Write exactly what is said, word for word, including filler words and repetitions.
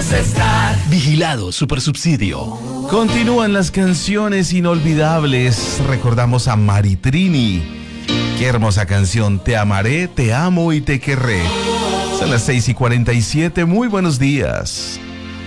queremos estar. Vigilado Supersubsidio. Continúan las canciones inolvidables. Recordamos a Maritrini. Qué hermosa canción. Te amaré, te amo y te querré. Son las seis y cuarenta y siete. Muy buenos días.